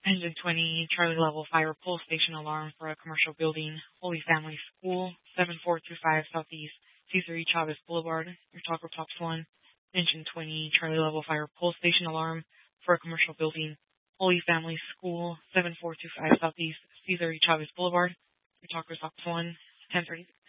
Engine 20, Charlie Level Fire Pole Station Alarm for a Commercial Building, Holy Family School, 7425 Southeast Cesar E. Chavez Boulevard, your Taco Tops 1. Engine 20, Charlie Level Fire Pole Station Alarm for a Commercial Building, Holy Family School, 7425 Southeast Cesar E. Chavez Boulevard, your Taco Tops 1, 1030.